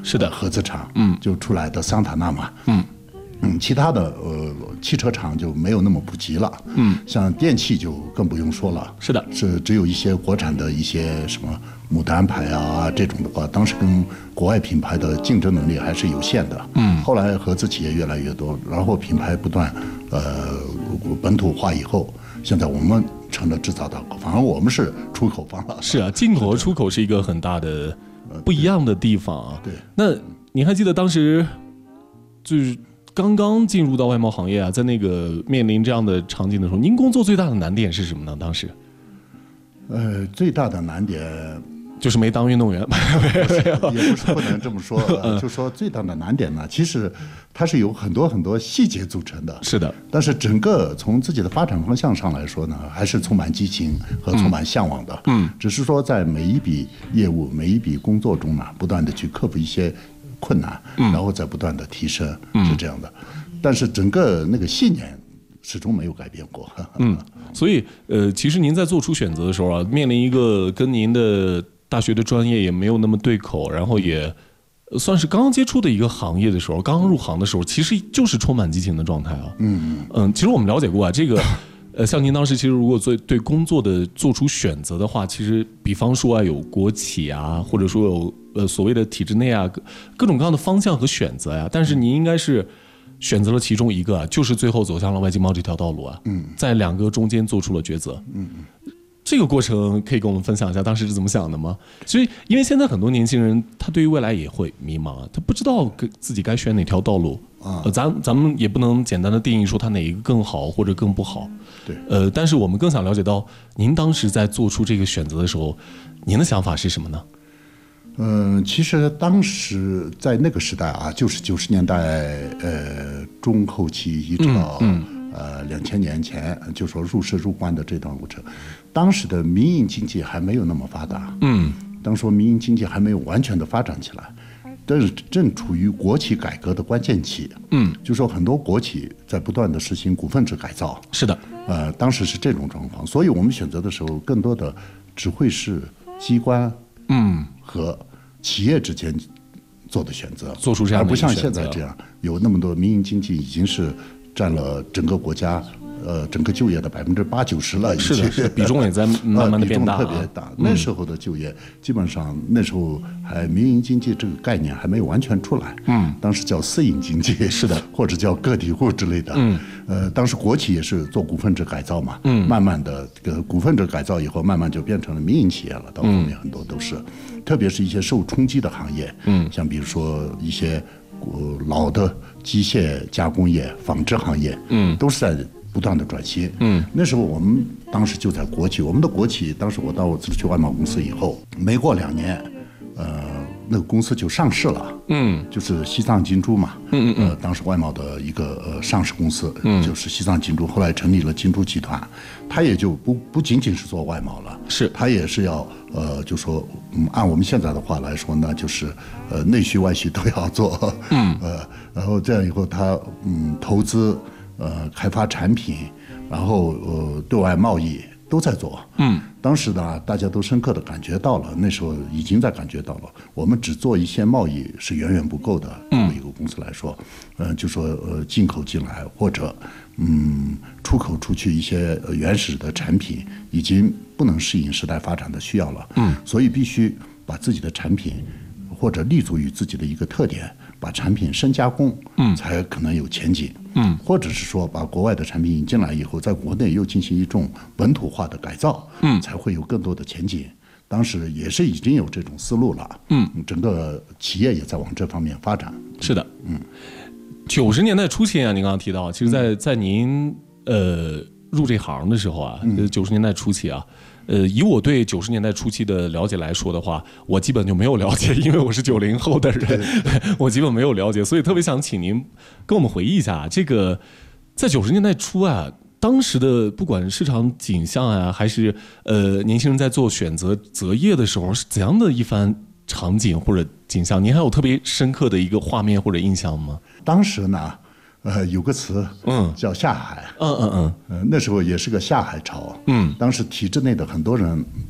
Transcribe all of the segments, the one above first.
是的， 合资厂，就出来的桑塔纳嘛，其他的汽车厂就没有那么普及了，像电器就更不用说了， 是的， 是只有一些国产的一些什么牡丹牌啊这种的话，当时跟国外品牌的竞争能力还是有限的，后来合资企业越来越多，然后品牌不断本土化以后，现在我们成了制造大国，反而我们是出口方了。 是啊，进口和出口是一个很大的不一样的地方啊。 对， 那你还记得当时就是刚刚进入到外贸行业啊，在那个面临这样的场景的时候，您工作最大的难点是什么呢？当时？ 最大的难点就是没当运动员， 也不是不能这么说，就说最大的难点呢，其实它是有很多很多细节组成的。 是的， 但是整个从自己的发展方向上来说呢，还是充满激情和充满向往的。只是说在每一笔业务、每一笔工作中呢，不断的去克服一些困难，然后再不断的提升，是这样的。但是整个那个信念始终没有改变过。 所以其实您在做出选择的时候啊，面临一个跟您的大学的专业也没有那么对口，然后也算是刚刚接触的一个行业的时候，刚刚入行的时候，其实就是充满激情的状态啊。其实我们了解过啊，这个像您当时其实如果对工作的做出选择的话，其实比方说啊有国企啊，或者说有所谓的体制内啊各种各样的方向和选择呀，但是您应该是选择了其中一个，就是最后走向了外经贸这条道路啊。在两个中间做出了抉择。这个过程可以跟我们分享一下当时是怎么想的吗？所以因为现在很多年轻人他对于未来也会迷茫啊，他不知道自己该选哪条道路啊。咱们也不能简单的定义说他哪一个更好或者更不好。 对。 但是我们更想了解到您当时在做出这个选择的时候，您的想法是什么呢？ 其实当时在那个时代啊，就是90年代中后期一直到2000年前，就说入世入关的这段过程，当时的民营经济还没有那么发达，当时民营经济还没有完全的发展起来，但是正处于国企改革的关键期，就说很多国企在不断的实行股份制改造， 是的， 当时是这种状况，所以我们选择的时候，更多的只会是机关和企业之间做的选择， 做出这样的而不像现在这样有那么多民营经济已经是占了整个国家整个就业的80%-90%了， 是的，比重也在慢慢的变大， 比重特别大。那时候的就业基本上那时候还民营经济这个概念还没有完全出来，当时叫私营经济， 是的， 或者叫个体户之类的，当时国企也是做股份制改造嘛，慢慢的这个股份制改造以后，慢慢就变成了民营企业了，到后面很多都是，特别是一些受冲击的行业，像比如说一些老的机械加工业、纺织行业，都是在不断的转型。那时候我们当时就在国企，我们的国企当时我到自去外贸公司以后，没过2年，那个公司就上市了，就是西藏金珠嘛，当时外贸的一个上市公司，就是西藏金珠，后来成立了金珠集团，它也就不仅仅是做外贸了， 是它也是要就说按我们现在的话来说呢，就是内需外需都要做，然后这样以后它投资开发产品，然后对外贸易都在做。当时呢，大家都深刻的感觉到了，那时候已经在感觉到了，我们只做一些贸易是远远不够的。作为一个公司来说，就说进口进来或者出口出去一些原始的产品，已经不能适应时代发展的需要了。所以必须把自己的产品或者立足于自己的一个特点，把产品深加工，才可能有前景。或者是说把国外的产品引进来以后，在国内又进行一种本土化的改造，才会有更多的前景。当时也是已经有这种思路了，整个企业也在往这方面发展。 是的，90年代初期啊，您刚刚提到，其实在您入这行的时候啊，90年代初期啊。以我对90年代初期的了解来说的话，我基本就没有了解，因为我是90后的人，我基本没有了解，所以特别想请您跟我们回忆一下，这个在90年代初啊，当时的不管市场景象啊，还是年轻人在做选择择业的时候，是怎样的一番场景或者景象？您还有特别深刻的一个画面或者印象吗？ 当时呢？有个词，叫下海，那时候也是个下海潮，当时体制内的很多人都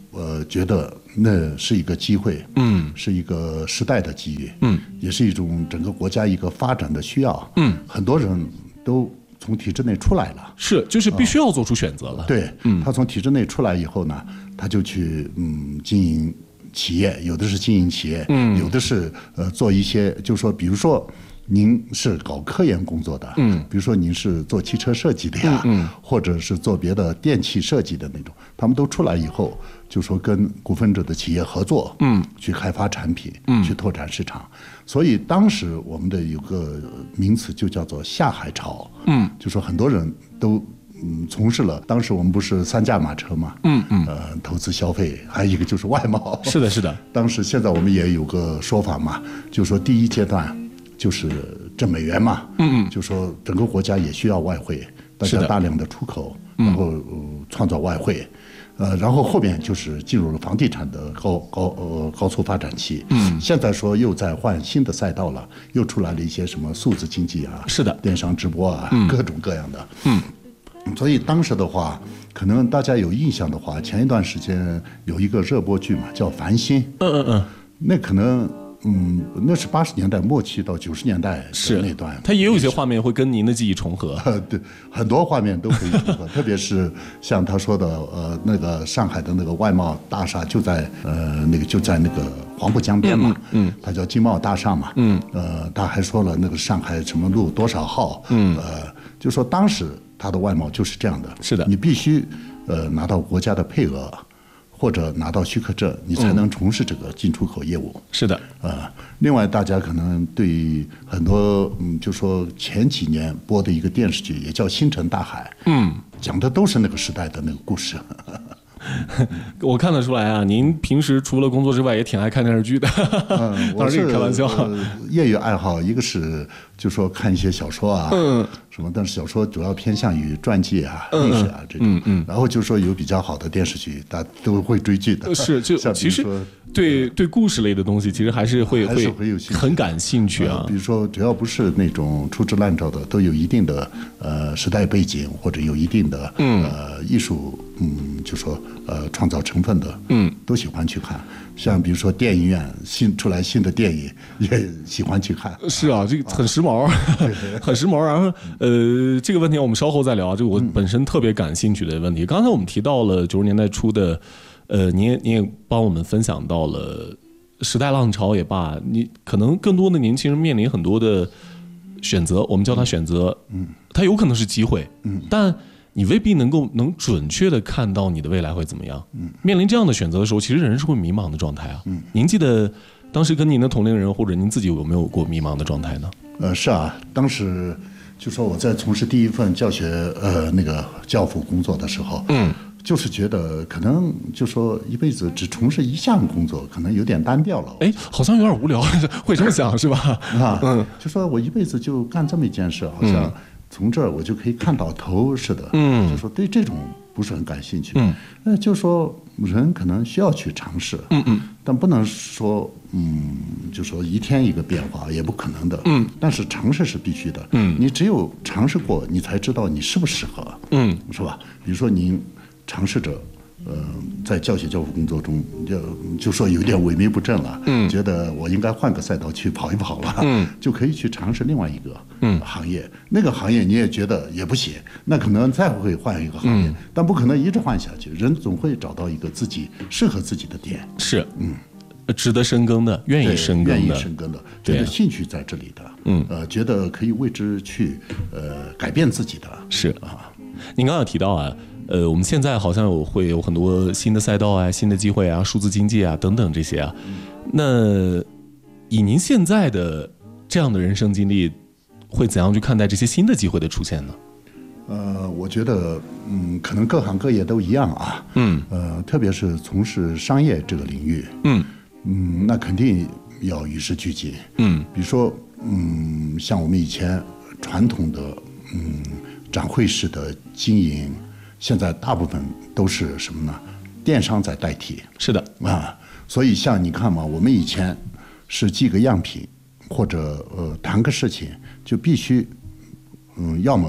觉得那是一个机会，是一个时代的机遇，也是一种整个国家一个发展的需要，很多人都从体制内出来了， 就是必须要做出选择了。 对，他从体制内出来以后呢，他就去经营企业，有的是经营企业，有的是做一些，就是说，比如说您是搞科研工作的，比如说您是做汽车设计的呀，或者是做别的电器设计的那种，他们都出来以后，就说跟股份制的企业合作，去开发产品，去拓展市场。所以当时我们的有个名词就叫做下海潮，就说很多人都从事了。当时我们不是3驾马车嘛，投资消费，还有一个就是外贸。 是的，是的。 当时现在我们也有个说法嘛，就说第一阶段就是挣美元嘛，就说整个国家也需要外汇，大家大量的出口，然后创造外汇，然后后面就是进入了房地产的高速发展期。现在说又在换新的赛道了，又出来了一些什么数字经济啊， 是的， 电商直播啊，各种各样的。所以当时的话，可能大家有印象的话，前一段时间有一个热播剧嘛，叫《繁星》。那可能。那是80年代末期到90年代的那段， 它也有一些画面会跟您的记忆重合。 对，很多画面都可以重合，特别是像他说的，那个上海的那个外贸大厦就在那个黄浦江边嘛，它叫经贸大厦嘛，他还说了那个上海什么路多少号，就说当时它的外贸就是这样的， 是的， 你必须拿到国家的配额。或者拿到许可证，你才能从事这个进出口业务。 是的， 另外大家可能对很多就说前几年播的一个电视剧，也叫《星辰大海》，讲的都是那个时代的那个故事。 我看得出来啊，您平时除了工作之外，也挺爱看电视剧的。 我是开玩笑， 业余爱好，一个是就说看一些小说啊，什么，但是小说主要偏向于传记啊、历史啊这种。然后就说有比较好的电视剧，大家都会追剧的。 是，就其实对故事类的东西，其实还是会有很感兴趣啊。 比如说，只要不是那种粗制滥造的，都有一定的时代背景或者有一定的艺术就说创造成分的，都喜欢去看。像比如说电影院出来新的电影，也喜欢去看。 是啊，这个很时髦，很时髦。然后这个问题我们稍后再聊啊，这个我本身特别感兴趣的问题。刚才我们提到了90年代初的，你也帮我们分享到了时代浪潮也罢，你可能更多的年轻人面临很多的选择，我们叫它选择，它有可能是机会，但你未必能准确的看到你的未来会怎么样。面临这样的选择的时候，其实人是会迷茫的状态啊。您记得当时跟您的同龄人或者您自己有没有过迷茫的状态呢？ 是啊，当时就说我在从事第一份教学那个教辅工作的时候，就是觉得可能就说一辈子只从事一项工作，可能有点单调了。 好像有点无聊，会这么想是吧？ 就说我一辈子就干这么一件事，好像从这儿我就可以看到头似的。就说对这种不是很感兴趣。就说人可能需要去尝试。但不能说就说一天一个变化，也不可能的。但是尝试是必须的。你只有尝试过，你才知道你适不适合。是吧？比如说您尝试着，在教学教辅工作中，就说有点萎靡不振了，觉得我应该换个赛道去跑一跑了，就可以去尝试另外一个行业。那个行业你也觉得也不行，那可能再会换一个行业，但不可能一直换下去。人总会找到一个自己适合自己的点。 是，值得深耕的，愿意深耕的， 觉得兴趣在这里的，觉得可以为之去改变自己的。 是啊，您刚刚有提到啊。我们现在好像会有很多新的赛道啊、新的机会啊、数字经济啊等等这些啊。那以您现在的这样的人生经历，会怎样去看待这些新的机会的出现呢？ 我觉得可能各行各业都一样啊。特别是从事商业这个领域，那肯定要与时俱进。比如说像我们以前传统的展会式的经营。现在大部分都是什么呢？电商在代替。 是的所以像你看嘛，我们以前是寄个样品或者谈个事情，就必须要么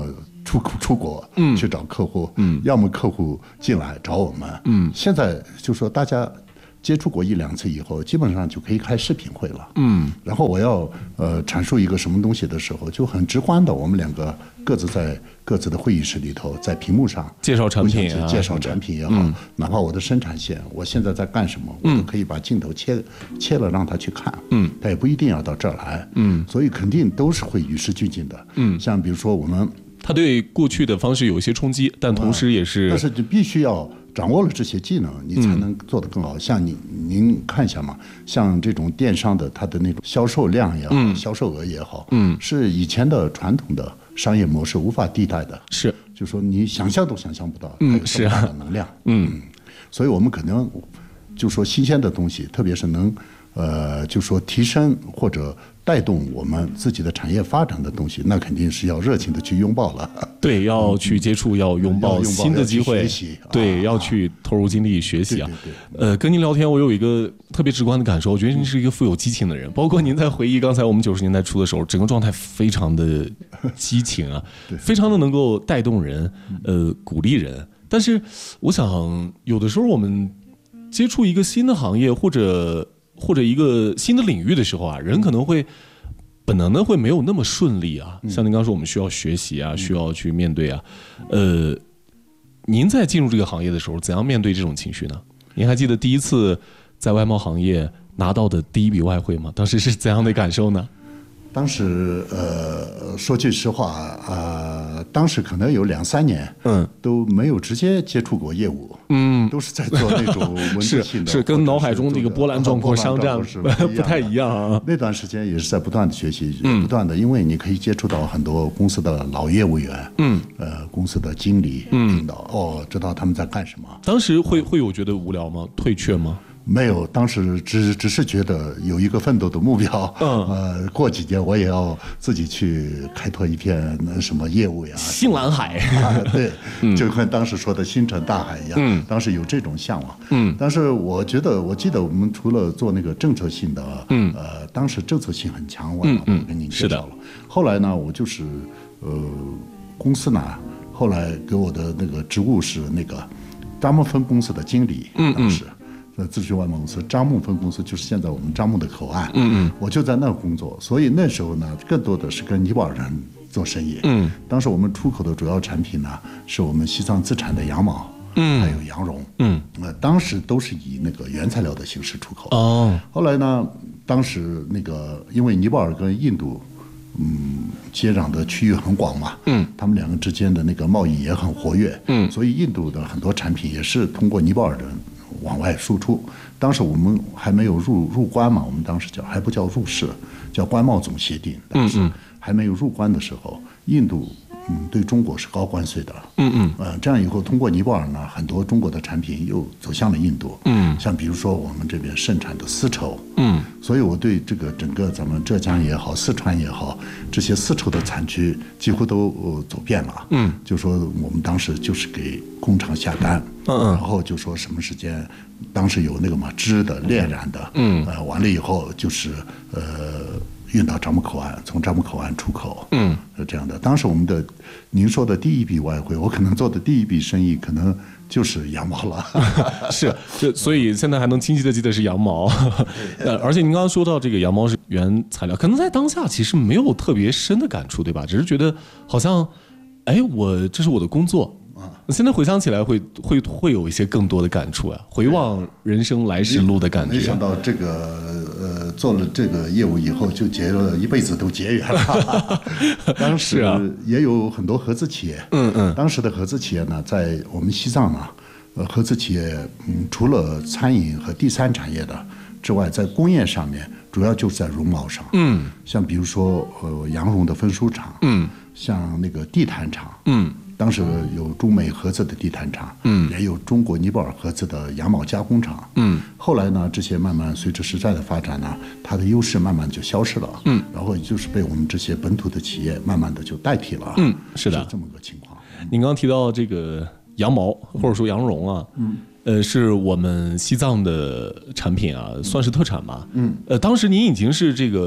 出国去找客户，要么客户进来找我们，现在就说大家接触过1-2次以后，基本上就可以开视频会了，然后我要阐述一个什么东西的时候，就很直观的，我们两个各自在各自的会议室里头，在屏幕上介绍产品啊， 介绍产品也好，哪怕我的生产线，我现在在干什么，我都可以把镜头切了让他去看，他也不一定要到这儿来，所以肯定都是会与时俱进的，像比如说我们。 他对过去的方式有一些冲击，但同时也是， 但是你必须要掌握了这些技能，你才能做得更好。像您看一下嘛，像这种电商的，它的那种销售量也好，销售额也好，是以前的传统的商业模式无法替代的。 是， 就说你想象都想象不到，它有这么大的能量。所以我们可能就说新鲜的东西，特别是能就说提升或者带动我们自己的产业发展的东西，那肯定是要热情的去拥抱了。 对，要去接触，要拥抱新的机会，对，要去投入精力学习啊。跟您聊天，我有一个特别直观的感受，我觉得您是一个富有激情的人。包括您在回忆刚才我们90年代初的时候，整个状态非常的激情啊，非常的能够带动人，鼓励人。但是我想，有的时候我们接触一个新的行业或者一个新的领域的时候啊，人可能会本能的会没有那么顺利啊。像您刚说，我们需要学习啊，需要去面对啊。您在进入这个行业的时候，怎样面对这种情绪呢？您还记得第一次在外贸行业拿到的第一笔外汇吗？当时是怎样的感受呢？ 当时说句实话当时可能有2-3年，都没有直接接触过业务，都是在做那种文字性的， 是跟脑海中这个波澜壮阔商战不太一样啊。 那段时间也是在不断的学习，不断的，因为你可以接触到很多公司的老业务员，公司的经理，领导，知道他们在干什么。 当时会有觉得无聊吗？退却吗？ 没有，当时只是觉得有一个奋斗的目标，过几年我也要自己去开拓一片什么业务呀， 星蓝海， 对，就跟当时说的星辰大海一样，当时有这种向往，但是我记得我们除了做那个政策性的，当时政策性很强，我跟您介绍了，后来呢，我就是公司呢，后来给我的那个职务是那个扎木分公司的经理，当时。咨询外贸公司樟木分公司就是现在我们樟木的口岸，我就在那工作，所以那时候呢，更多的是跟尼泊尔人做生意。当时我们出口的主要产品呢，是我们西藏自产的羊毛，还有羊绒，当时都是以那个原材料的形式出口。后来呢，当时那个因为尼泊尔跟印度。接壤的区域很广嘛，他们两个之间的那个贸易也很活跃，所以印度的很多产品也是通过尼泊尔人往外输出。当时我们还没有入关嘛，我们当时还不叫入世，叫关贸总协定。当时还没有入关的时候，印度对中国是高关税的，这样以后通过尼泊尔呢，很多中国的产品又走向了印度，像比如说我们这边盛产的丝绸，所以我对这个整个咱们浙江也好，四川也好，这些丝绸的产区几乎都走遍了，就说我们当时就是给工厂下单，然后就说什么时间，当时有那个嘛织的、炼染的，完了以后就是运到樟木口岸，从樟木口岸出口，这样的。当时我们的，您说的第一笔外汇，我可能做的第一笔生意，可能就是羊毛了。 是，所以现在还能清晰的记得是羊毛。而且您刚刚说到这个羊毛是原材料，可能在当下其实没有特别深的感触，对吧？只是觉得好像，这是我的工作。现在回想起来会有一些更多的感触啊，回望人生来时路的感觉。 没想到这个做了这个业务以后，就一辈子都结缘了。当时也有很多合资企业，当时的合资企业呢，在我们西藏呢，合资企业除了餐饮和第三产业的之外，在工业上面主要就是在绒毛上，像比如说羊绒的分输厂，像那个地毯厂，当时有中美合资的地毯厂，也有中国尼泊尔合资的羊毛加工厂，后来呢，这些慢慢随着时代的发展呢，它的优势慢慢就消失了，然后就是被我们这些本土的企业慢慢的就代替了， 是的， 这么个情况。 您刚刚提到这个羊毛或者说羊绒啊，是我们西藏的产品啊，算是特产吧，当时您已经是这个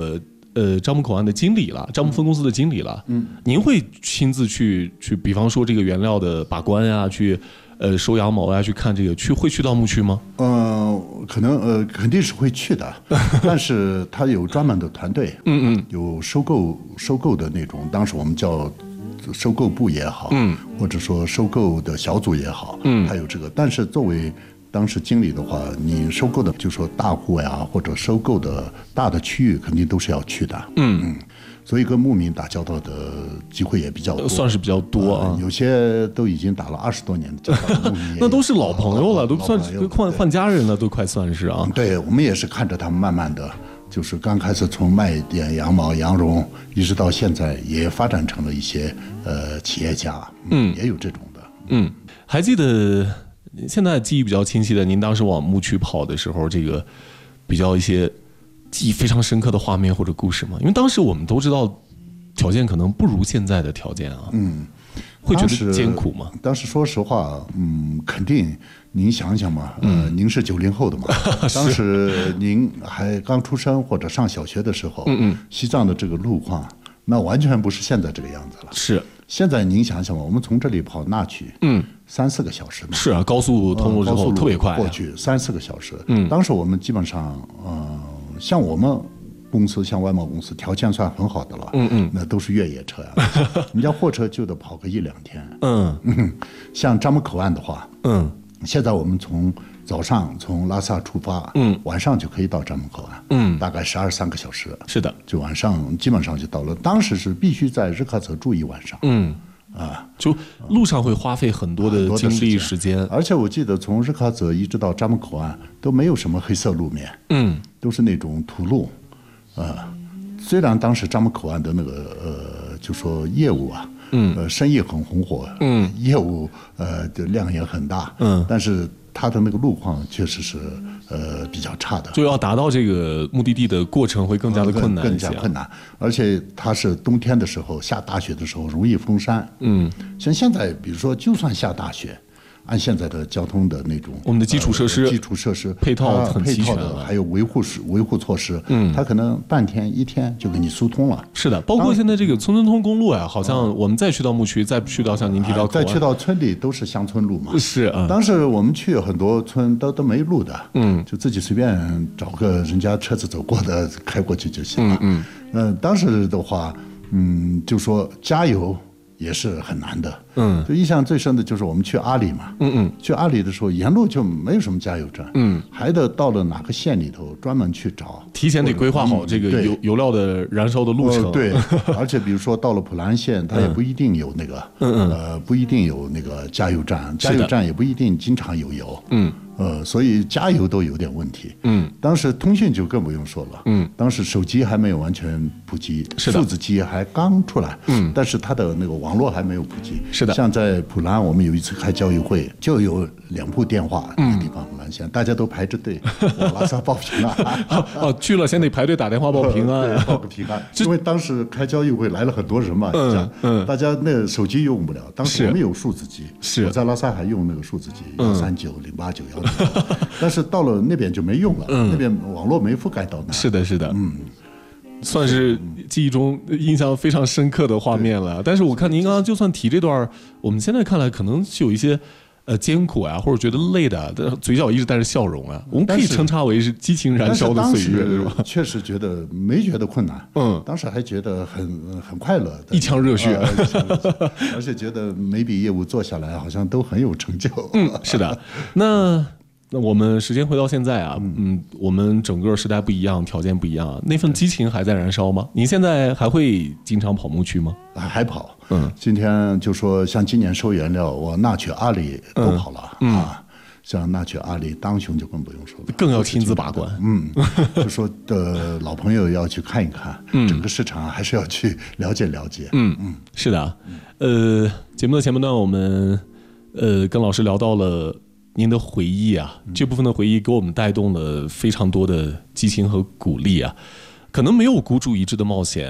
樟木口岸的经理了，樟木分公司的经理了。您会亲自去，比方说这个原料的把关呀，去收羊毛呀，去看这个，会去到牧区吗？ 可能肯定是会去的，但是他有专门的团队，有收购的那种，当时我们叫收购部也好，或者说收购的小组也好，还有这个。但是作为当时经理的话，你收购的就说大户呀，或者收购的大的区域，肯定都是要去的。所以跟牧民打交道的机会也比较多， 算是比较多啊。 有些都已经打了20多年的交道，牧民那都是老朋友了，都算是换家人了，都快算是啊。 对，我们也是看着他们慢慢的，就是刚开始从卖点羊毛、羊绒，一直到现在也发展成了一些企业家，也有这种的。 还记得现在记忆比较清晰的，您当时往牧区跑的时候，这个比较一些记忆非常深刻的画面或者故事吗？因为当时我们都知道条件可能不如现在的条件啊，会觉得艰苦吗？ 当时说实话，肯定。您想想嘛，您是90后的嘛，当时您还刚出生或者上小学的时候，西藏的这个路况，那完全不是现在这个样子了。 是， 现在您想想嘛，我们从这里跑那去，3-4个小时嘛。 是啊，高速通路之后特别快， 过去3-4个小时。当时我们基本上，像我们公司，像外贸公司，条件算很好的了。那都是越野车呀，人家货车就得跑个1-2天。像樟木口岸的话，现在我们从早上从拉萨出发，晚上就可以到樟木口岸，大概12-13个小时。 是的， 就晚上基本上就到了。当时是必须在日喀则住1晚上。 就路上会花费很多的精力时间， 而且我记得从日喀则一直到樟木口岸都没有什么黑色路面，都是那种土路，虽然当时樟木口岸的那个就说业务啊。生意很红火，业务的量也很大，但是它的那个路况确实是比较差的， 就要达到这个目的地的过程会更加的困难更加困难，而且它是冬天的时候下大雪的时候容易封山，像现在比如说就算下大雪。按现在的交通的那种， 我们的基础设施配套很齐全了，还有维护措施，它可能半天1天就给你疏通了。 是的，包括现在这个村村通公路啊，好像我们再去到牧区，再去到像您提到再去到村里都是乡村路嘛。 是啊， 当时我们去很多村都没路的，就自己随便找个人家车子走过的开过去就行了。当时的话，就说加油。也是很难的，就印象最深的就是我们去阿里嘛，去阿里的时候沿路就没有什么加油站，还得到了哪个县里头专门去找， 提前得规划好这个油料的燃烧的路程， 对，而且比如说到了普兰县，它也不一定有那个，不一定有那个加油站，加油站也不一定经常有油，所以加油都有点问题。当时通讯就更不用说了。当时手机还没有完全普及，数字机还刚出来。但是它的那个网络还没有普及。 是的。 像在普兰，我们有一次开交易会，就有2部电话，那个地方普兰县，大家都排着队往拉萨报平安。 去了先得排队打电话报平安， 报个平安。因为当时开交易会来了很多人嘛，大家那手机用不了，当时我们有数字机，我在拉萨还用那个数字机139、089、1。但是到了那边就没用了，那边网络没覆盖到那。 是的，是的，算是记忆中印象非常深刻的画面了。但是我看您刚刚就算提这段，我们现在看来可能是有一些艰苦啊，或者觉得累的，但嘴角一直带着笑容啊。我们可以称它为是激情燃烧的岁月，是吧？ 确实没觉得困难，当时还觉得很快乐， 一腔热血， 而且觉得每笔业务做下来好像都很有成就。 是的，那我们时间回到现在啊，我们整个时代不一样，条件不一样，那份激情还在燃烧吗？您现在还会经常跑牧区吗？ 还跑，今天就说像今年收原料，我那曲阿里都跑了像那曲阿里当雄就更不用说了， 更要亲自把关。 就说的老朋友要去看一看，整个市场还是要去了解了解。 是的，节目的前半段我们跟老师聊到了您的回忆啊，这部分的回忆给我们带动了非常多的激情和鼓励啊。可能没有孤注一掷的冒险，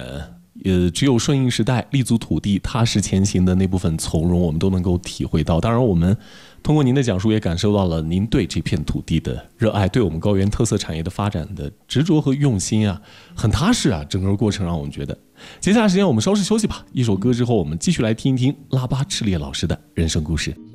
只有顺应时代、立足土地、踏实前行的那部分从容，我们都能够体会到。当然，我们通过您的讲述，也感受到了您对这片土地的热爱，对我们高原特色产业的发展的执着和用心啊，很踏实啊，整个过程让我们觉得。接下来时间我们稍事休息吧，一首歌之后，我们继续来听一听拉巴赤烈老师的人生故事。